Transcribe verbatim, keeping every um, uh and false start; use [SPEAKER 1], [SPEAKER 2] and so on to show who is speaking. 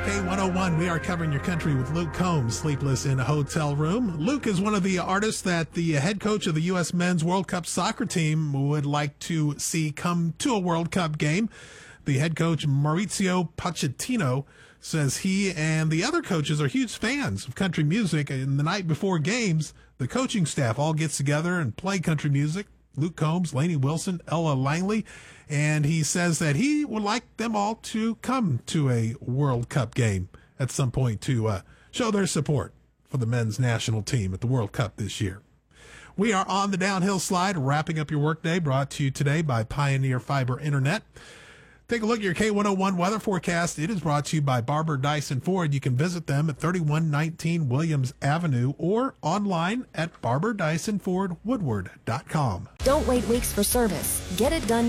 [SPEAKER 1] K one oh one, we are covering your country with Luke Combs, Sleepless in a Hotel Room. Luke is one of the artists that the head coach of the U S Men's World Cup soccer team would like to see come to a World Cup game. The head coach, Mauricio Pochettino, says he and the other coaches are huge fans of country music, and the night before games, the coaching staff all gets together and play country music. Luke Combs, Lainey Wilson, Ella Langley, and he says that he would like them all to come to a World Cup game at some point to uh, show their support for the men's national team at the World Cup this year. We are on the downhill slide, wrapping up your workday, brought to you today by Pioneer Fiber Internet. Take a look at your K one oh one weather forecast. It is brought to you by Barber Dyson Ford. You can visit them at thirty-one nineteen Williams Avenue or online at barber dyson ford woodward dot com.
[SPEAKER 2] Don't wait weeks for service. Get it done